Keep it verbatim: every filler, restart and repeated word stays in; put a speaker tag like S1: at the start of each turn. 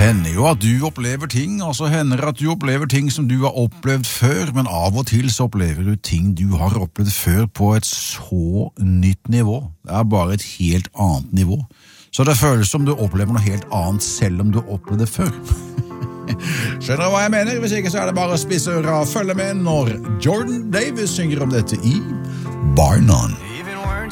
S1: hender jo at du opplever ting, og så hender det at du opplever ting som du har opplevd før, men av og til så opplever du ting du har opplevd før på et så nytt nivå. Det er bare et helt annet nivå. Så det føles som du opplever noe helt annet selv om du opplevde det før. Skjønner du hva jeg mener? Hvis ikke så er det bare å spisse øra og følge med når Jordan Davis synger om dette i Bar None.